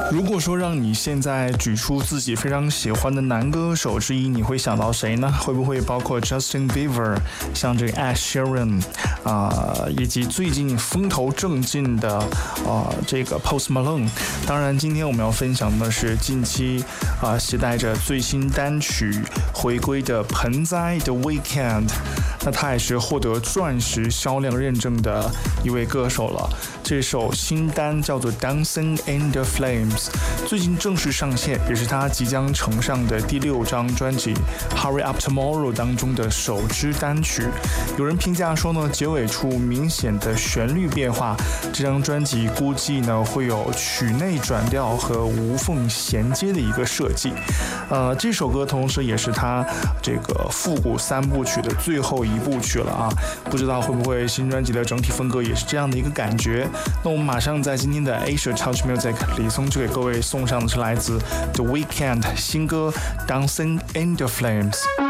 如果说让你现在举出自己非常喜欢的男歌手之一，你会想到谁呢？会不会包括 Justin Bieber， 像这个 Ed Sheeran，以及最近风头正劲的这个 Post Malone。当然，今天我们要分享的是近期携带着最新单曲回归的盆栽的 Weeknd。那他也是获得钻石销量认证的一位歌手了。这首新单叫做 Dancing in the Flames， 最近正式上线，也是他即将呈上的第6张专辑 Hurry Up Tomorrow 当中的首支单曲。有人评价说呢，结尾处明显的旋律变化，这张专辑估计呢会有曲内转调和无缝衔接的一个设计。这首歌同时也是他这个复古3部曲的最后一部曲了啊，不知道会不会新专辑的整体风格也是这样的一个感觉。那我们马上在今天的 Asia Touch Music 李松就给各位送上的是来自 The Weeknd 新歌 Dancing in the Flames。